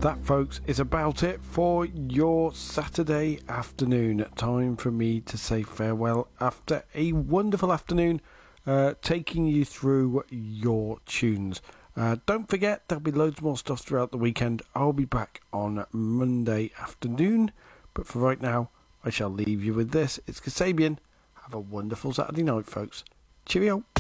That, folks, is about it for your Saturday afternoon. Time for me to say farewell after a wonderful afternoon taking you through your tunes. Don't forget, there'll be loads more stuff throughout the weekend. I'll be back on Monday afternoon, but for right now, I shall leave you with this. It's Kasabian. Have a wonderful Saturday night, folks. Cheerio.